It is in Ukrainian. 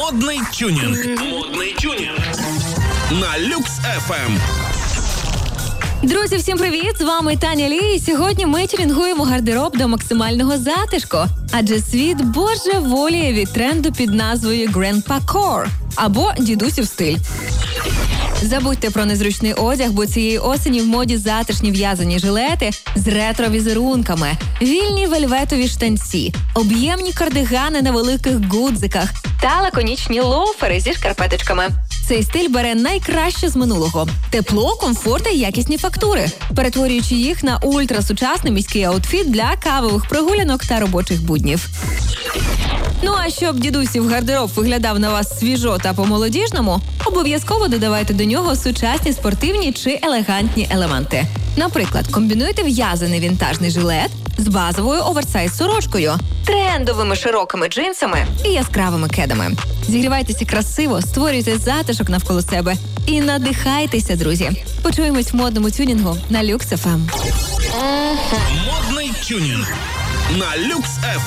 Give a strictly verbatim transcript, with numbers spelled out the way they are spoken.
Модний тюнінг. Модний тюнінг. На Люкс еф ем. Друзі, всім привіт! З вами Таня Лі. І сьогодні ми тюнінгуємо гардероб до максимального затишку. Адже світ божеволіє від тренду під назвою Grandpa Core або дідусів стиль. Забудьте про незручний одяг, бо цієї осені в моді затишні в'язані жилети з ретро-візерунками, вільні вельветові штанці, об'ємні кардигани на великих гудзиках та лаконічні лоуфери зі шкарпеточками. Цей стиль бере найкраще з минулого – тепло, комфорт і якісні фактури, перетворюючи їх на ультрасучасний міський аутфіт для кавових прогулянок та робочих буднів. Ну а щоб дідусів гардероб виглядав на вас свіжо та по-молодіжному, обов'язково додавайте до нього сучасні спортивні чи елегантні елементи. Наприклад, комбінуйте в'язаний вінтажний жилет з базовою оверсайз-сорочкою, трендовими широкими джинсами і яскравими кедами. Зігрівайтеся красиво, створюйте затишок навколо себе і надихайтеся, друзі. Почуємось в модному тюнінгу на Люкс еф ем. Модний тюнінг на Люкс еф ем.